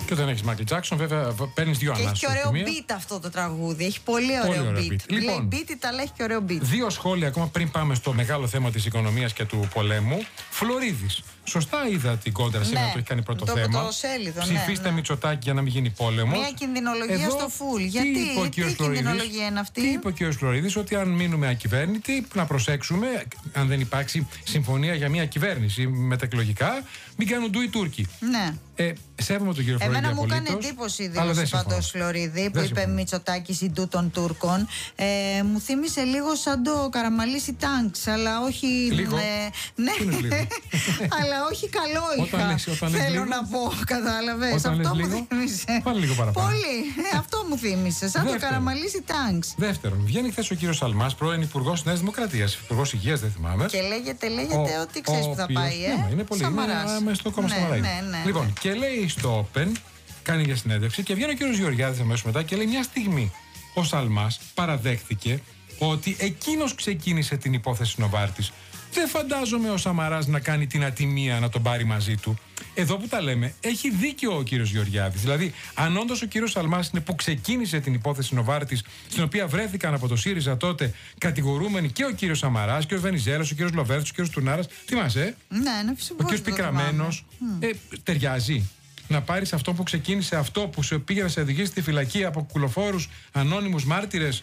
Και όταν έχεις Μάικλ Τζάκσον, βέβαια παίρνεις δύο ανάσες. Έχει και ωραίο beat αυτό το τραγούδι. Έχει πολύ ωραίο beat. Λοιπόν, λέει beat, αλλά έχει και ωραίο beat. Δύο σχόλια ακόμα πριν πάμε στο μεγάλο θέμα της οικονομίας και του πολέμου. Φλωρίδης. Σωστά είδα την κόντρα σήμερα, το έχει κάνει πρώτο θέμα. Ψηφίστε Μητσοτάκη για να μην γίνει πόλεμος. Μια κινδυνολογία στο φουλ. Γιατί τι κινδυνολογία είναι αυτή? Τι είπε ο κ. Φλωρίδης? Ότι αν μείνουμε ακυβέρνητοι, να προσέξουμε, αν δεν υπάρξει συμφωνία για μια κυβέρνηση μεταεκλογικά, μην κάνουν ντου οι Τούρκοι. Ναι. Σέβομαι τον κύριο Φλωρίδη. Εμένα μου έκανε εντύπωση η δήλωση πάντως Φλωρίδη που είπε Μητσοτάκης η ντου των Τούρκων. Μου θύμισε λίγο σαν το Καραμαλίσι Τάγκς, αλλά όχι. Λίγο. Ναι, αλλά όχι καλό είχα. Θέλω να πω, κατάλαβες. Αυτό μου θύμισε. Πάλι λίγο παραπάνω. Πολύ. Αυτό μου θύμισε. Σαν το Καραμαλίσι Τάγκς. Δεύτερον, βγαίνει χθες ο κύριος Σαλμάς, πρώην Υπουργός Νέας Δημοκρατίας, Υπουργός Υγείας, δεν θυμάμαι. Και λέγεται ότι ξέρεις που θα πάει. Είναι πολύ. Είναι στο κόμμα Σαμαρά. Λοιπόν, και λέει στο Open, κάνει για συνέντευξη και βγαίνει ο κύριος Γεωργιάδης αμέσως μετά και λέει μια στιγμή ο Σαλμάς παραδέχθηκε ότι εκείνος ξεκίνησε την υπόθεση Νοβάρτης. Δεν φαντάζομαι ο Σαμαράς να κάνει την ατιμία να τον πάρει μαζί του. Εδώ που τα λέμε, έχει δίκιο ο κύριος Γεωργιάδης. Δηλαδή, αν όντως ο κύριος Σαλμάς είναι που ξεκίνησε την υπόθεση Νοβάρτης, στην οποία βρέθηκαν από το ΣΥΡΙΖΑ τότε κατηγορούμενοι και ο κύριος Σαμαράς και ο Βενιζέλος, ο κύριος Λοβέρδος, ο κύριος Τουνάρας. Θυμάσαι, ναι, ο κύριος Πικραμένος. Ταιριάζει να πάρεις αυτό που ξεκίνησε, αυτό που σε πήγε να σε οδηγήσει στη φυλακή από κουλοφόρους, ανώνυμους μάρτυρες.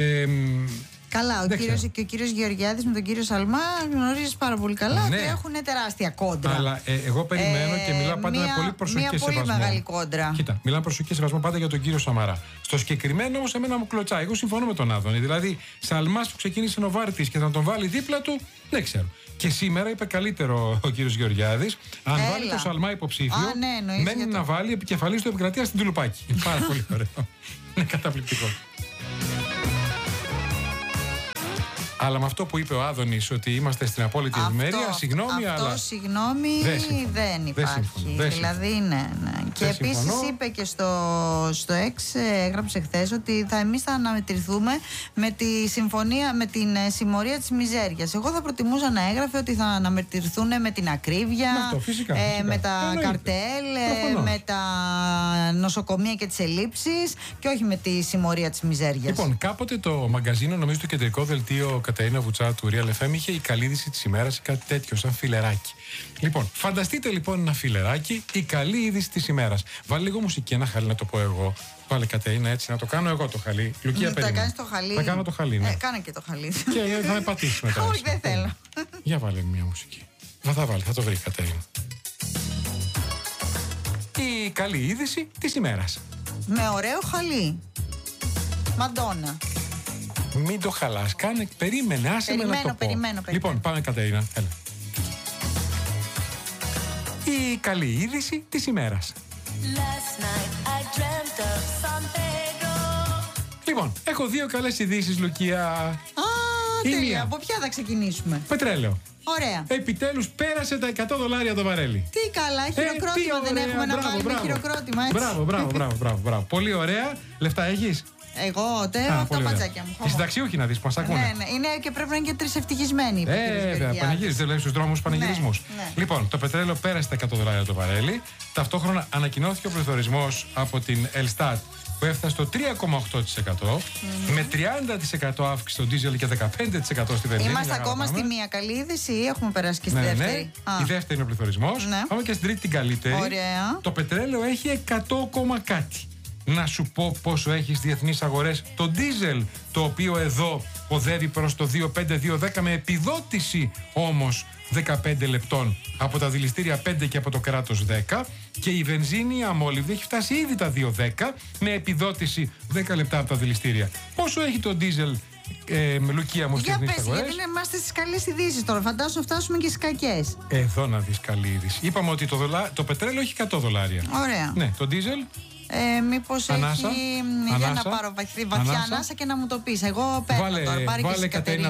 Καλά, και ο κύριος Γεωργιάδης με τον κύριο Σαλμά γνωρίζεις πάρα πολύ καλά ότι έχουν τεράστια κόντρα. Αλλά εγώ περιμένω και μιλάω πάντα με πολύ προσοχή και σεβασμό. Μια πολύ μεγάλη κόντρα. Κοίτα, μιλάω προσοχή και σεβασμό πάντα για τον κύριο Σαμαρά. Στο συγκεκριμένο όμως εμένα μου κλωτσάει. Εγώ συμφωνώ με τον Άδωνη. Δηλαδή, Σαλμάς που ξεκίνησε Νοβάρτης και θα τον βάλει δίπλα του, δεν ξέρω. Και σήμερα είπε καλύτερο ο κύριος Γεωργιάδης. Αν βάλει το Σαλμά υποψήφιο, μένει να βάλει επικεφαλής του Επικρατεία στην Τουλουπάκη. Είναι πάρα πολύ ωραίο. Είναι καταπληκτικό. Αλλά με αυτό που είπε ο Άδωνης ότι είμαστε στην απόλυτη ευημερία, συγγνώμη, αλλά. Αυτό, συγγνώμη, δεν υπάρχει. Δηλαδή, ναι. Και επίσης είπε και στο ΕΞ, έγραψε χθες ότι εμείς θα αναμετρηθούμε με τη συμφωνία, με την συμμορία της μιζέριας. Εγώ θα προτιμούσα να έγραφε ότι θα αναμετρηθούν με την ακρίβεια, φυσικά. με τα καρτέλ, με τα νοσοκομεία και τις ελλείψεις και όχι με τη συμμορία της μιζέριας. Λοιπόν, κάποτε το μαγκαζίνο, νομίζω το κεντρικό δελτίο Κατερίνα Βουτσά του Real FM, είχε η καλή είδηση της ημέρας ή κάτι τέτοιο, σαν φιλεράκι. Λοιπόν, φανταστείτε λοιπόν ένα φιλεράκι, η καλή είδηση της ημέρας. Βάλε λίγο μουσική, ένα χαλί να το πω εγώ. Βάλε Κατερίνα έτσι, να το κάνω εγώ το χαλί. Λουκία, θα κάνεις το χαλί. Θα κάνω το χαλί, ναι. Κάνε και το χαλί. Και θα με πατήσεις μετά. Όχι, δεν θέλω. Για βάλε μια μουσική. Θα βάλει, θα το βρει Κατερίνα. Η καλή είδηση της ημέρας. Με ωραίο χαλί. Μαντόνα. Μην το χαλάς, περίμενε, άσε με να το πω. Περιμένω. Λοιπόν, πάμε Κατερίνα, έλα. Η καλή είδηση της ημέρας. Λοιπόν, έχω δύο καλές ειδήσεις, Λουκία. Τέλεια. Από ποια θα ξεκινήσουμε? Πετρέλαιο. Ωραία. Επιτέλους πέρασε τα $100 το βαρέλι. Τι καλά, χειροκρότημα δεν έχουμε να βάλουμε χειροκρότημα, έτσι. Μπράβο. Πολύ ωραία. Λεφτά έχεις? Εγώ, αυτά πατσάκια μου. Οι συνταξιούχοι να δεις που μας ακούνε. Ναι, είναι και πρέπει να είναι και τρεις-ευτυχισμένοι. Βέβαια, πανηγύριζε, λέει στους δρόμους πανηγυρισμούς. Ναι. Λοιπόν, το πετρέλαιο πέρασε τα $100 το βαρέλι. Ταυτόχρονα ανακοινώθηκε ο πληθωρισμός από την Ελστάτ που έφτασε στο 3,8%, με 30% αύξηση στο ντίζελ και 15% στη βενζίνη. Είμαστε ακόμα στη μία καλή είδηση ή έχουμε περάσει και στη δεύτερη? Ναι. Η δεύτερη είναι ο πληθωρισμός. Ναι. Πάμε και στην τρίτη την καλύτερη. Ωραία. Το πετρέλαιο έχει 100, κάτι. Να σου πω πόσο έχει στις διεθνείς αγορές το ντίζελ, το οποίο εδώ οδεύει προς το 2,5-2,10 με επιδότηση όμως 15 λεπτών από τα δηληστήρια 5 και από το κράτος 10, και η βενζίνη αμόλυβδη έχει φτάσει ήδη τα 2,10 με επιδότηση 10 λεπτά από τα δηληστήρια. Πόσο έχει το ντίζελ, Λουκία μου, στις διεθνείς αγορές? Γιατί είμαστε στις καλές ειδήσεις τώρα, φαντάζομαι φτάσουμε και στις κακές. Εδώ να δεις καλή είδηση. Είπαμε ότι το πετρέλαιο έχει $100. Ωραία. Ναι, το ντίζελ. Μήπως έχει. Για να πάρω βαθιά ανάσα και να μου το πεις. Εγώ παίρνω τώρα. Βάλε Κατερίνα.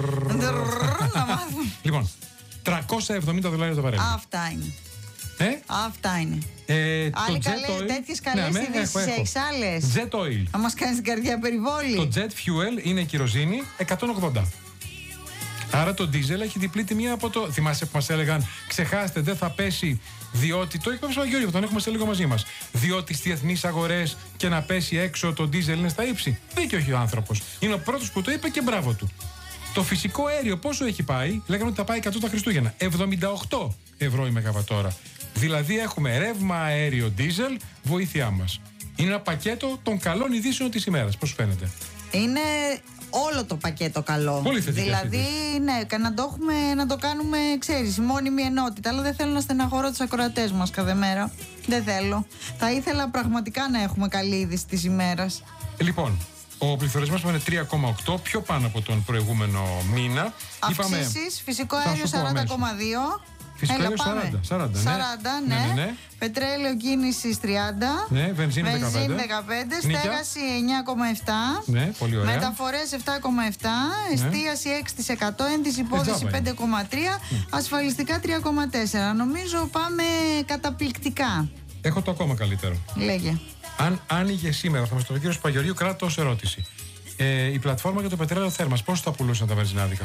Λοιπόν, $370 το βαρέλι. Αυτά είναι. Αυτά είναι. Τέτοιες καλές ειδήσεις έχεις άλλες? Jet oil. Θα μας κάνεις την καρδιά περιβόλη. Το jet fuel είναι η κυροζήνη 180. Άρα το ντίζελ έχει διπλή τιμή από το. Θυμάσαι που μας έλεγαν, ξεχάστε, δεν θα πέσει, διότι. Το είπε ο Γιώργο, τον έχουμε σε λίγο μαζί μας. Διότι στις διεθνείς αγορές και να πέσει έξω το ντίζελ είναι στα ύψη. Δίκιο έχει ο άνθρωπος. Είναι ο πρώτος που το είπε και μπράβο του. Το φυσικό αέριο πόσο έχει πάει, λέγανε ότι θα πάει 100 τα Χριστούγεννα. 78 ευρώ η μεγαβατόρα. Δηλαδή έχουμε ρεύμα αέριο ντίζελ, βοήθειά μας. Είναι ένα πακέτο των καλών ειδήσεων της ημέρας. Πώς σου φαίνεται? Είναι όλο το πακέτο καλό. Πολύ θετικές δηλαδή, ειδήσεις. ναι, να το κάνουμε, ξέρεις, μόνιμη ενότητα. Αλλά δεν θέλω να στεναχωρώ τους ακροατές μας κάθε μέρα. Δεν θέλω. Θα ήθελα πραγματικά να έχουμε καλή είδηση της ημέρας. Λοιπόν, ο πληθωρισμός είναι 3,8, πιο πάνω από τον προηγούμενο μήνα. Αυξήσεις, φυσικό αέριο 40,2. Φυσικό αέριο 40, ναι. Πετρέλαιο κίνησης 30. Ναι, βενζίνη 15. Στέγαση 9,7. Ναι, πολύ ωραία. Μεταφορές 7,7. Εστίαση 6%. Ένδυση υπόδηση 5,3. Ασφαλιστικά 3,4. Νομίζω πάμε καταπληκτικά. Έχω το ακόμα καλύτερο. Λέγε. Αν άνοιγε σήμερα, θα μας το πει ο κύριος Παγιορίου, κράτα ως ερώτηση. Η πλατφόρμα για το πετρέλαιο θέρμας, πώς θα πουλούσαν τα βενζινάδικα?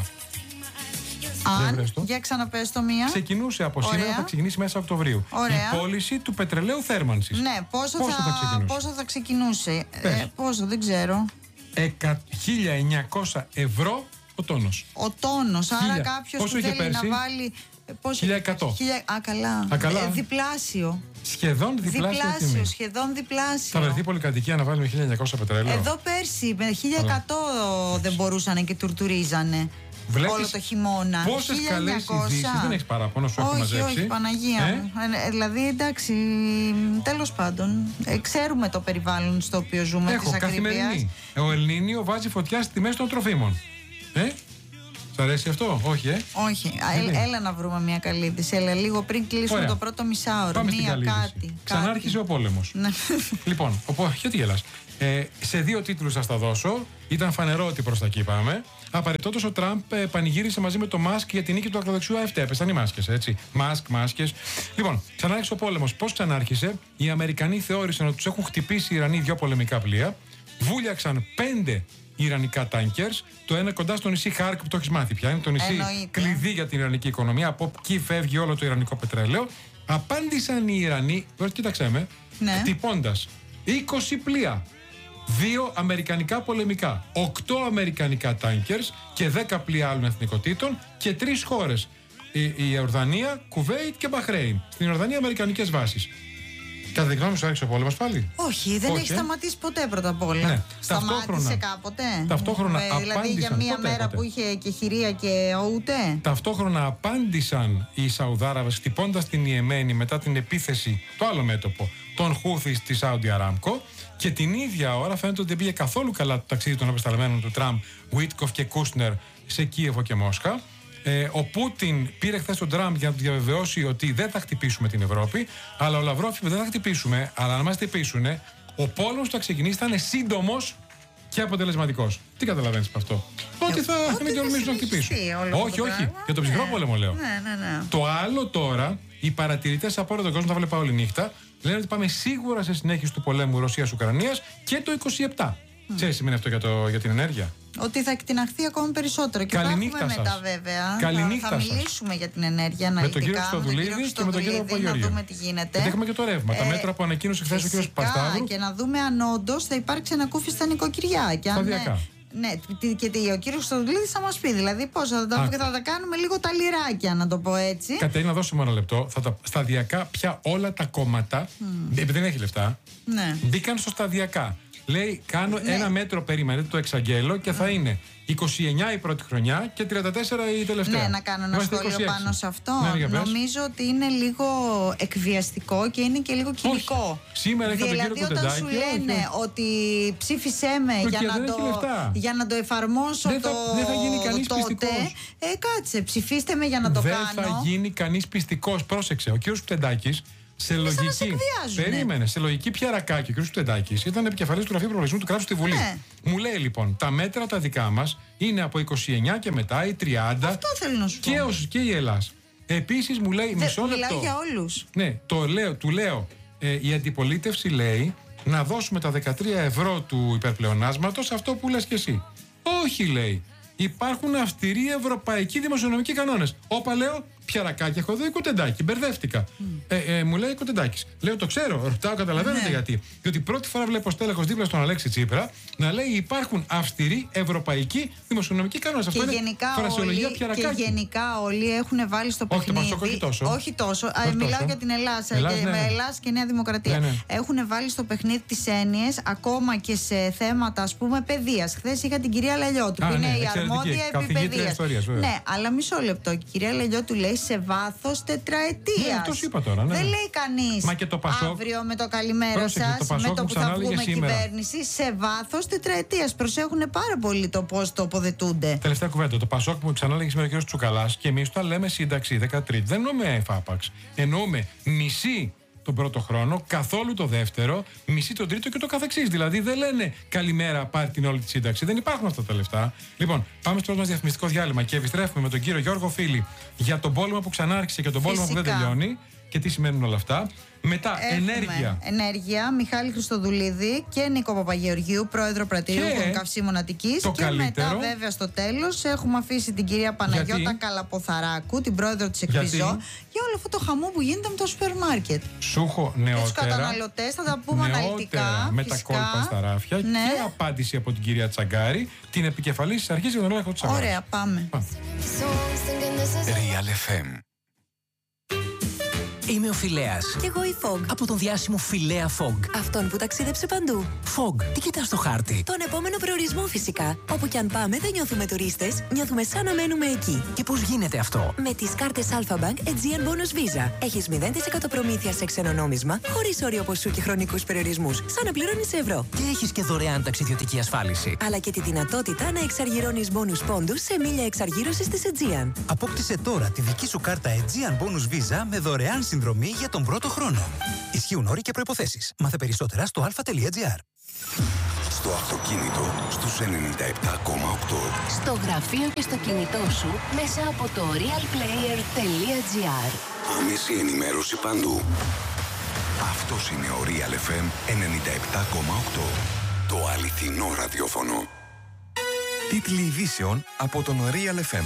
Για ξαναπες το μία. Ξεκινούσε από σήμερα, θα ξεκινήσει μέσα Οκτωβρίου. Ωραία. Η πώληση του πετρελαίου θέρμανσης. Ναι, πόσο θα ξεκινούσε? Πόσο, δεν ξέρω. 1.900 ευρώ ο τόνος. Ο τόνος, άρα κάποιος που θέλει να βάλει... 1.100. Καλά. Διπλάσιο. Σχεδόν διπλάσιο. Σχεδόν διπλάσιο. Θα βρεθεί πολυκατοικία να βάλει με 1.900 πετρέλαιο. Εδώ πέρσι με 1.100 δεν μπορούσαν και τουρτουρίζανε. Βλέπεις όλο το χειμώνα. Πόσες καλές ειδήσεις, δεν έχεις παράπονο, σου έχω μαζέψει? Όχι, Παναγία μου. Δηλαδή, εντάξει, τέλος πάντων, ξέρουμε το περιβάλλον στο οποίο ζούμε της ακρίβειας. Ο Ελνίνιο βάζει φωτιά στη μέση των τροφίμων. Σ' αρέσει αυτό? Όχι, Όχι. Έλα να βρούμε μια καλή είδηση. Έλα λίγο πριν κλείσουμε το πρώτο μισάωρο. Πάμε μία κάτι. Ξανάρχισε ο πόλεμος. Λοιπόν, γιατί γελάς? Σε 2 τίτλους θα στα δώσω. Ήταν φανερό ότι προς τα εκεί πάμε. Απαραίτητος ο Τραμπ πανηγύρισε μαζί με το Μάσκ για την νίκη του ακροδεξιού ΑΕΦΤ. Έπεσαν οι μάσκες, έτσι. Μάσκες. Λοιπόν, ξανάρχισε ο πόλεμος. Πώς ξανάρχισε? Οι Αμερικανοί θεώρησαν ότι τους έχουν χτυπήσει οι Ιρανοί 2 πολεμικά πλοία. Βούλιαξαν 5 Ιρανικά τάνκερς. Το ένα κοντά στο νησί Χάρκ, που το έχεις μάθει πια. Είναι το νησί κλειδί για την Ιρανική οικονομία. Από εκεί φεύγει όλο το Ιρανικό πετρέλαιο. Απάντησαν οι Ιρανοί, κοίταξέ με, χτυπώντας 20 πλοία. 2 αμερικανικά πολεμικά, 8 αμερικανικά τάνκερς και 10 πλοία άλλων εθνικοτήτων και 3 χώρες. Η Ιορδανία, Κουβέιτ και Μπαχρέιν. Στην Ιορδανία αμερικανικές βάσεις. Κατά τη γνώμη σου άρχισε ο πόλεμος πάλι? Όχι, δεν έχει σταματήσει ποτέ πρώτα απ' όλα. Ναι. Σταμάτησε κάποτε? Ταυτόχρονα δηλαδή για μία μέρα που είχε και χειρία και ούτε. Ταυτόχρονα απάντησαν οι Σαουδάραβες χτυπώντας την Ιεμένη μετά την επίθεση, το άλλο μέτωπο, των Χούθις στη Σάουντι Αράμκο. Και την ίδια ώρα φαίνεται ότι δεν πήγε καθόλου καλά το ταξίδι των απεσταλμένων του Τραμπ, Βίτκοφ και Κούσνερ, σε Κίεβο και Μόσχα. Ο Πούτιν πήρε χθες τον Τραμπ για να του διαβεβαιώσει ότι δεν θα χτυπήσουμε την Ευρώπη, αλλά ο Λαυρόφ είπε δεν θα χτυπήσουμε, αλλά αν μας χτυπήσουν, ο πόλεμος που θα ξεκινήσει θα είναι σύντομος και αποτελεσματικός. Τι καταλαβαίνεις από αυτό? Ότι θα μην τολμήσουν να χτυπήσουν. Όχι, για τον ψυχρό πόλεμο λέω. Ναι. Το άλλο τώρα, οι παρατηρητές από όλο τον κόσμο, τα βλέπα όλη νύχτα, λένε ότι πάμε σίγουρα σε συνέχιση του πολέμου Ρωσίας-Ουκρανίας και το 27. Ξέρεις τι σημαίνει αυτό για την ενέργεια? Ότι θα εκτιναχθεί ακόμη περισσότερο. Και Καληνύχτα θα μετά βέβαια. Καληνύχτα θα μιλήσουμε για την ενέργεια αναλυτικά. Με τον κύριο Χρυστοδουλίδη και με τον κύριο Παπαγιώργη. Να δούμε τι γίνεται. Και έχουμε και το ρεύμα. Τα μέτρα που ανακοίνωσε χθες ο κύριος Πασταύρου. Και να δούμε αν όντως θα υπάρξει ανακούφιση στα νοικοκυριά. Σταδιακά. Ναι, και ο κύριος Χρυστοδουλίδης θα μας πει. Δηλαδή πώς θα τα κάνουμε λίγο τα λιράκια, να το πω έτσι. Κατερίνα, δώσουμε ένα λεπτό. Σταδιακά πια όλα τα κόμματα, επειδή δεν έχει λεφτά, μπήκαν στο σταδιακά. Λέει, κάνω ένα μέτρο, περιμένετε, το εξαγγέλω και θα είναι 29 η πρώτη χρονιά και 34 η τελευταία. Ναι, να κάνω ένα σχόλιο πάνω σε αυτό. Νομίζω ότι είναι λίγο εκβιαστικό και είναι και λίγο κοινικό. Σήμερα είχα τον κύριο Κουτεντάκη. Δηλαδή, όταν σου λένε ότι ψήφισέ με για να το εφαρμόσω δεν θα γίνει κανείς πιστικός. Κάτσε, ψηφίστε με για να το κάνω. Δεν θα γίνει κανείς πιστικός. Πρόσεξε, ο κύριος Κουτεντάκης. Σε λογική. Περίμενε. Σε λογική πιαρακάκι. Ο κ. Κουτεντάκης ήταν επικεφαλής του Γραφείου Προπολογισμού του Κράτους στη Βουλή. Μου λέει λοιπόν, τα μέτρα τα δικά μας είναι από 29 και μετά ή 30. Αυτό θέλω να σου πω. Και η Ελλάς. Επίσης μου λέει μισό λεπτό. Μιλάει για όλους. Ναι, του λέω. Η αντιπολίτευση λέει να δώσουμε τα 13 ευρώ του υπερπλεονάσματος, αυτό που λες και εσύ. Όχι, λέει. υπάρχουν αυστηροί ευρωπαϊκοί δημοσιονομικοί κανόνες. Όπα, λέω, πιαρακάκι έχω εδώ ή Κοτεντάκι. Μπερδεύτηκα. Μου λέει Κοτεντάκης. Λέω, το ξέρω, ρωτάω, καταλαβαίνετε γιατί. Διότι πρώτη φορά βλέπω στέλεχος δίπλα στον Αλέξη Τσίπρα να λέει υπάρχουν αυστηροί ευρωπαϊκοί δημοσιονομικοί κανόνες. Αυτό είναι φρασιολογία πιαρακάκι. Και γενικά όλοι έχουν βάλει στο παιχνίδι. Όχι, το Πασόκ, όχι τόσο. Μιλάω για την Ελλάδα. Ελλάδα και Νέα Δημοκρατία. Έχουν βάλει στο παιχνίδι τις έννοιες ακόμα και σε θέματα, ας πούμε, παιδείας. Χθες είχα την κυρία Λελιώτου, που είναι η αρμόδια επί παιδείας. Ναι, αλλά μισό λεπτό. Η κυρία Λελιώτου λέει σε βάθος τετραετίας. Ναι, το είπα τώρα. Ναι. Δεν λέει κανείς αύριο με το καλημέρα σας, με το που θα βγούμε κυβέρνηση, σε βάθος τετραετίας. Προσέχουν πάρα πολύ το πώς τοποθετούνται. Τελευταία κουβέντα. Το Πασόκ που ξανάλεγε σήμερα ο κ. Τσουκαλάς και εμείς το λέμε σύνταξη 13. Δεν εννοούμε εφάπαξ. Εννοούμε μισή τον πρώτο χρόνο, καθόλου το δεύτερο, μισή τον τρίτο και το καθεξής. Δηλαδή δεν λένε καλημέρα, πάρει την όλη τη σύνταξη. Δεν υπάρχουν αυτά τα λεφτά. Λοιπόν, πάμε στο πρώτο μας διαφημιστικό διάλειμμα και επιστρέφουμε με τον κύριο Γιώργο Φίλη για τον πόλεμο που ξανάρχισε και τον πόλεμο που δεν τελειώνει και τι σημαίνουν όλα αυτά. Μετά, ενέργεια, Μιχάλη Χριστοδουλίδη και Νίκο Παπαγεωργίου, πρόεδρο Πρατηρίου Καυσίμων Αττικής. Και καλύτερο, μετά, βέβαια, στο τέλος έχουμε αφήσει την κυρία Παναγιώτα Καλαποθαράκου, την πρόεδρο της Εκβιζό, για όλο αυτό το χαμό που γίνεται με το σούπερ μάρκετ. Σούχο νεότερα. Τους καταναλωτές θα τα πούμε αναλυτικά. Με τα κόλπα στα ράφια και απάντηση από την κυρία Τσαγκάρη, την επικεφαλής της αρχής για τον έλεγχο της αγοράς. Ωραία, πάμε. Real FM. Είμαι ο Φιλέας. Κι εγώ η Fog. Από τον διάσημο Φιλέα Fog. Αυτόν που ταξίδεψε παντού. Fog, τι κοιτάς στο χάρτη? Τον επόμενο προορισμό φυσικά. Όπου κι αν πάμε δεν νιώθουμε τουρίστες, νιώθουμε σαν να μένουμε εκεί. Και πώς γίνεται αυτό? Με τις κάρτες Alpha-Bank Aegean Bonus Visa. Έχεις 0% προμήθεια σε ξένο νόμισμα, χωρίς όριο ποσού και χρονικούς περιορισμούς, σαν να πληρώνεις ευρώ. Και έχεις και δωρεάν ταξιδιωτική ασφάλιση. Αλλά και τη δυνατότητα να εξαργυρώνεις bonus πόντους σε μίλια εξαργύρωσης της Aegean. Απόκτησε τώρα τη δική σου κάρτα Aegean Bonus Visa με δωρεάν συνδρομή για τον πρώτο χρόνο. Ισχύουν όροι και προϋποθέσεις. Μάθε περισσότερα στο alpha.gr. Στο αυτοκίνητο στους 97,8. Στο γραφείο και στο κινητό σου μέσα από το realplayer.gr. Άμεση ενημέρωση παντού. Αυτός είναι ο Real FM 97,8. Το αληθινό ραδιόφωνο. Τίτλοι ειδήσεων από τον Real FM.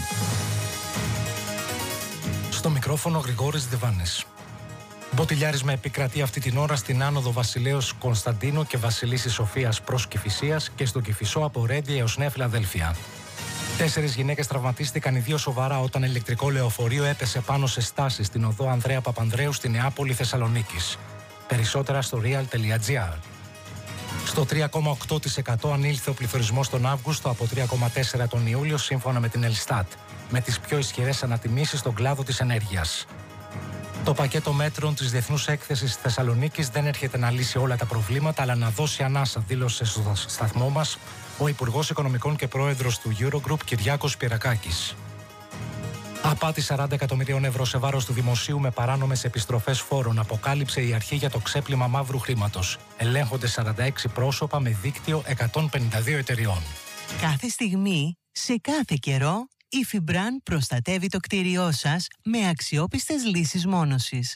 Στο μικρόφωνο Γρηγόρης Διβάνης. Μποτιλιάρισμα επικρατεί αυτή την ώρα στην άνοδο Βασιλέως Κωνσταντίνου και Βασιλίσσης Σοφίας προς Κηφισίας και στον Κηφισό από Ρέντι έως Νέα Φιλαδέλφια. 4 γυναίκες τραυματίστηκαν, οι 2 σοβαρά, όταν ηλεκτρικό λεωφορείο έπεσε πάνω σε στάσεις στην οδό Ανδρέα Παπανδρέου στη Νεάπολη Θεσσαλονίκης. Περισσότερα στο real.gr. Στο 3,8% ανήλθε ο πληθωρισμός τον Αύγουστο από 3,4% τον Ιούλιο, σύμφωνα με την Ελστάτ, με τις πιο ισχυρές ανατιμήσεις στον κλάδο της ενέργειας. Το πακέτο μέτρων της Διεθνούς Έκθεσης Θεσσαλονίκης δεν έρχεται να λύσει όλα τα προβλήματα, αλλά να δώσει ανάσα, δήλωσε στο σταθμό μας ο Υπουργός Οικονομικών και Πρόεδρος του Eurogroup, Κυριάκος Πυρακάκης. Απάτη 40 εκατομμυρίων ευρώ σε βάρος του δημοσίου με παράνομες επιστροφές φόρων, αποκάλυψε η αρχή για το ξέπλυμα μαύρου χρήματος. Ελέγχονται 46 πρόσωπα με δίκτυο 152 εταιριών. Κάθε στιγμή, σε κάθε καιρό, η Fibran προστατεύει το κτίριό σας με αξιόπιστες λύσεις μόνωσης.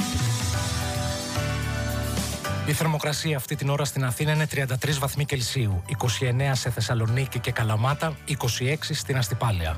Η θερμοκρασία αυτή την ώρα στην Αθήνα είναι 33 βαθμοί Κελσίου, 29 σε Θεσσαλονίκη και Καλαμάτα, 26 στην Αστυπάλαια.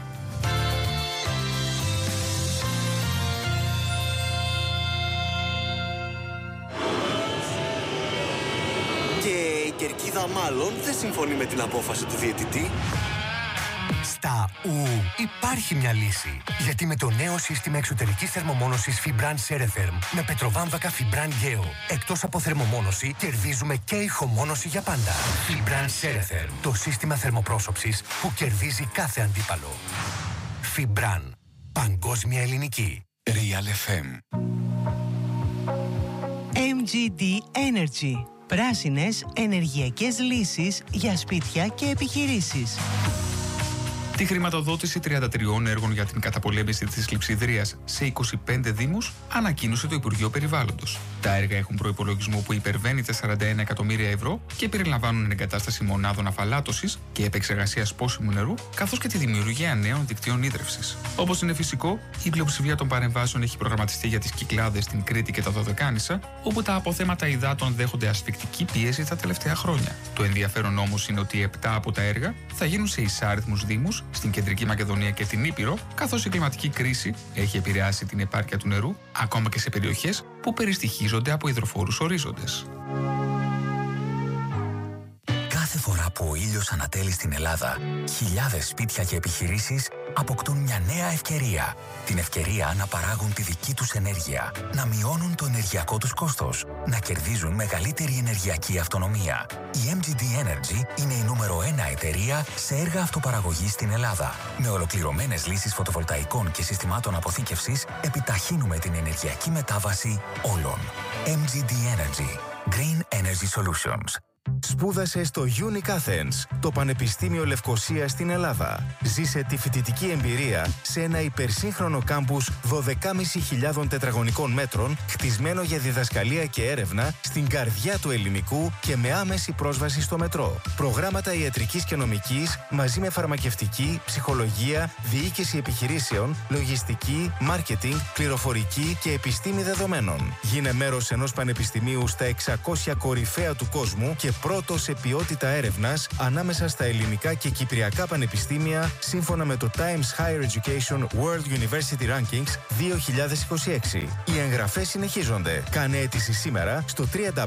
Και η κερκίδα μάλλον δεν συμφωνεί με την απόφαση του διαιτητή. Στα υπάρχει μια λύση. Γιατί με το νέο σύστημα εξωτερικής θερμομόνωσης Fibran Ceretherm με πετροβάμβακα Fibran Geo, εκτός από θερμομόνωση, κερδίζουμε και ηχομόνωση για πάντα. Fibran Ceretherm, το σύστημα θερμοπρόσωψης που κερδίζει κάθε αντίπαλο. Fibran, παγκόσμια ελληνική. Real FM. MGD Energy. Πράσινες ενεργειακές λύσεις για σπίτια και επιχειρήσεις. Τη χρηματοδότηση 33 έργων για την καταπολέμηση της κλειψιδρίας σε 25 δήμους ανακοίνωσε το Υπουργείο Περιβάλλοντος. Τα έργα έχουν προϋπολογισμό που υπερβαίνει τα 41 εκατομμύρια ευρώ και περιλαμβάνουν εγκατάσταση μονάδων αφαλάτωσης και επεξεργασίας πόσιμου νερού, καθώς και τη δημιουργία νέων δικτύων ίδρευσης. Όπως είναι φυσικό, η πλειοψηφία των παρεμβάσεων έχει προγραμματιστεί για τις Κυκλάδες, την Κρήτη και τα Δωδεκάνησα, όπου τα αποθέματα υδάτων δέχονται ασφυκτική πίεση τα τελευταία χρόνια. Το ενδιαφέρον όμως είναι ότι 7 από τα έργα θα γίνουν σε εισάριθμους δήμους, στην Κεντρική Μακεδονία και την Ήπειρο, καθώς η κλιματική κρίση έχει επηρεάσει την επάρκεια του νερού, ακόμα και σε περιοχές που περιστοιχίζονται από υδροφόρους ορίζοντες. Κάθε φορά που ο ήλιος ανατέλει στην Ελλάδα, χιλιάδες σπίτια και επιχειρήσεις αποκτούν μια νέα ευκαιρία. Την ευκαιρία να παράγουν τη δική τους ενέργεια, να μειώνουν το ενεργειακό τους κόστος, να κερδίζουν μεγαλύτερη ενεργειακή αυτονομία. Η MGD Energy είναι η νούμερο 1 εταιρεία σε έργα αυτοπαραγωγής στην Ελλάδα. Με ολοκληρωμένες λύσεις φωτοβολταϊκών και συστημάτων αποθήκευσης, επιταχύνουμε την ενεργειακή μετάβαση όλων. MGD Energy. Green Energy Solutions. Σπούδασε στο UNIC Athens, το Πανεπιστήμιο Λευκωσίας στην Ελλάδα. Ζήσε τη φοιτητική εμπειρία σε ένα υπερσύγχρονο κάμπους 12.500 τετραγωνικών μέτρων, χτισμένο για διδασκαλία και έρευνα στην καρδιά του ελληνικού και με άμεση πρόσβαση στο μετρό. Προγράμματα ιατρικής και νομικής μαζί με φαρμακευτική, ψυχολογία, διοίκηση επιχειρήσεων, λογιστική, μάρκετινγκ, πληροφορική και επιστήμη δεδομένων. Γίνε μέρος ενός πανεπιστημίου στα 600 κορυφαία του κόσμου και πρώτο σε ποιότητα έρευνας ανάμεσα στα ελληνικά και κυπριακά πανεπιστήμια σύμφωνα με το Times Higher Education World University Rankings 2026. Οι εγγραφές συνεχίζονται. Κάνε αίτηση σήμερα στο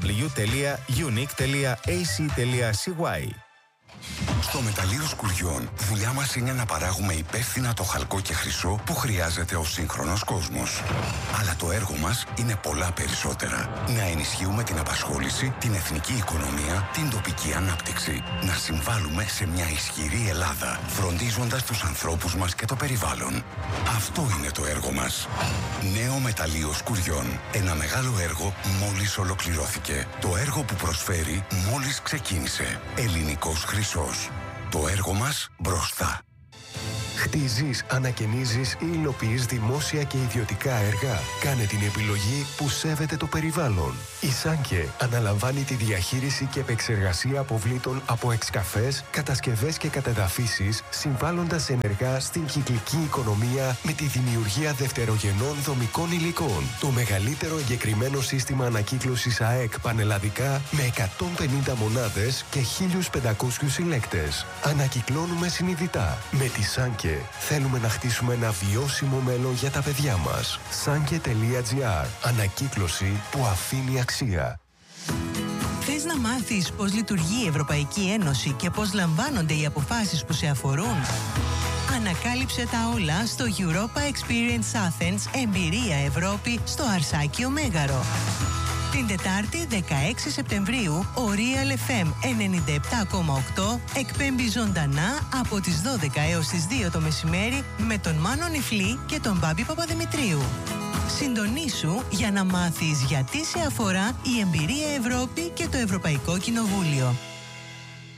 www.unic.ac.cy. Στο Μεταλλείο Σκουριών, δουλειά μας είναι να παράγουμε υπεύθυνα το χαλκό και χρυσό που χρειάζεται ο σύγχρονος κόσμος. Αλλά το έργο μας είναι πολλά περισσότερα. Να ενισχύουμε την απασχόληση, την εθνική οικονομία, την τοπική ανάπτυξη. Να συμβάλλουμε σε μια ισχυρή Ελλάδα, φροντίζοντας τους ανθρώπους μας και το περιβάλλον. Αυτό είναι το έργο μας. Νέο Μεταλλείο Σκουριών. Ένα μεγάλο έργο μόλις ολοκληρώθηκε. Το έργο που προσφέρει μόλις ξεκίνησε. Ελληνικός χρυσός. Το έργο μας μπροστά. Χτίζεις, ανακαινίζεις ή υλοποιείς δημόσια και ιδιωτικά έργα. Κάνε την επιλογή που σέβεται το περιβάλλον. Η Σάνκε αναλαμβάνει τη διαχείριση και επεξεργασία αποβλήτων από εξκαφές, κατασκευές και κατεδαφίσεις, συμβάλλοντας ενεργά στην κυκλική οικονομία με τη δημιουργία δευτερογενών δομικών υλικών. Το μεγαλύτερο εγκεκριμένο σύστημα ανακύκλωσης ΑΕΚ πανελλαδικά με 150 μονάδες και 1.500 συλλέκτες. Ανακυκλώνουμε συνειδητά. Με τη Σάνκε θέλουμε να χτίσουμε ένα βιώσιμο μέλλον για τα παιδιά μας. Sanke.gr. Ανακύκλωση που αφήνει αξία. Θες να μάθεις πώς λειτουργεί η Ευρωπαϊκή Ένωση και πώς λαμβάνονται οι αποφάσεις που σε αφορούν? Ανακάλυψε τα όλα στο Europa Experience Athens Εμπειρία Ευρώπη στο Αρσάκιο Μέγαρο. Την Τετάρτη 16 Σεπτεμβρίου ο Real FM 97,8 εκπέμπει ζωντανά από τις 12 έως τις 2 το μεσημέρι με τον Μάνο Νιφλή και τον Μπάμπη Παπαδημητρίου. Συντονίσου για να μάθεις γιατί σε αφορά η Εμπειρία Ευρώπη και το Ευρωπαϊκό Κοινοβούλιο.